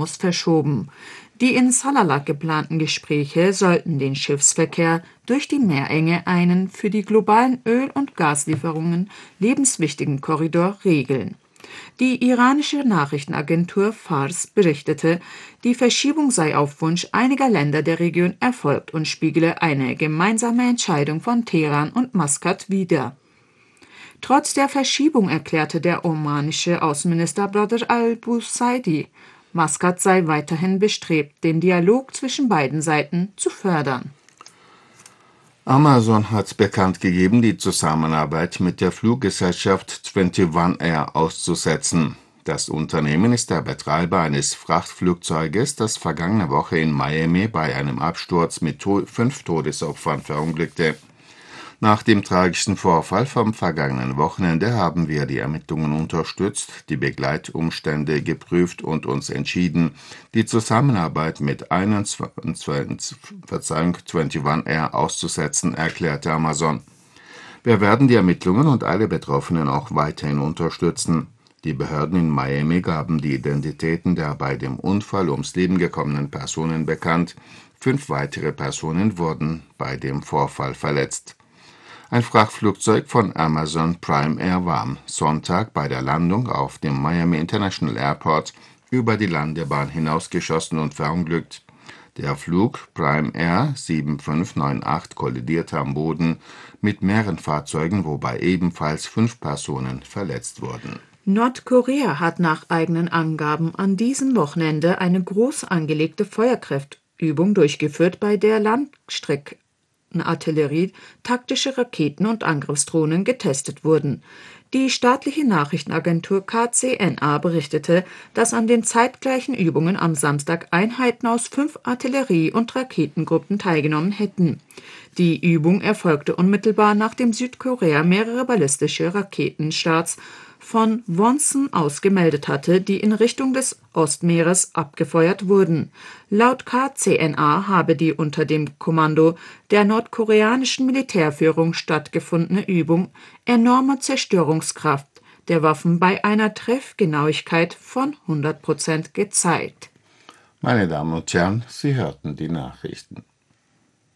Hormuz verschoben. Die in Salalah geplanten Gespräche sollten den Schiffsverkehr durch die Meerenge, einen für die globalen Öl- und Gaslieferungen lebenswichtigen Korridor, regeln. Die iranische Nachrichtenagentur Fars berichtete, die Verschiebung sei auf Wunsch einiger Länder der Region erfolgt und spiegele eine gemeinsame Entscheidung von Teheran und Maskat wider. Trotz der Verschiebung erklärte der omanische Außenminister Badr al-Busaidi, Maskat sei weiterhin bestrebt, den Dialog zwischen beiden Seiten zu fördern. Amazon hat bekannt gegeben, die Zusammenarbeit mit der Fluggesellschaft 21 Air auszusetzen. Das Unternehmen ist der Betreiber eines Frachtflugzeuges, das vergangene Woche in Miami bei einem Absturz mit 5 Todesopfern verunglückte. Nach dem tragischen Vorfall vom vergangenen Wochenende haben wir die Ermittlungen unterstützt, die Begleitumstände geprüft und uns entschieden, die Zusammenarbeit mit 21 Air auszusetzen, erklärte Amazon. Wir werden die Ermittlungen und alle Betroffenen auch weiterhin unterstützen. Die Behörden in Miami gaben die Identitäten der bei dem Unfall ums Leben gekommenen Personen bekannt. 5 weitere Personen wurden bei dem Vorfall verletzt. Ein Frachtflugzeug von Amazon Prime Air war am Sonntag bei der Landung auf dem Miami International Airport über die Landebahn hinausgeschossen und verunglückt. Der Flug Prime Air 7598 kollidierte am Boden mit mehreren Fahrzeugen, wobei ebenfalls 5 Personen verletzt wurden. Nordkorea hat nach eigenen Angaben an diesem Wochenende eine groß angelegte Feuerkraftübung durchgeführt, bei der Langstreckenartillerie, taktische Raketen und Angriffsdrohnen getestet wurden. Die staatliche Nachrichtenagentur KCNA berichtete, dass an den zeitgleichen Übungen am Samstag Einheiten aus 5 Artillerie- und Raketengruppen teilgenommen hätten. Die Übung erfolgte unmittelbar nachdem Südkorea mehrere ballistische Raketenstarts von Wonsan aus gemeldet hatte, die in Richtung des Ostmeeres abgefeuert wurden. Laut KCNA habe die unter dem Kommando der nordkoreanischen Militärführung stattgefundene Übung enorme Zerstörungskraft der Waffen bei einer Treffgenauigkeit von 100% gezeigt. Meine Damen und Herren, Sie hörten die Nachrichten.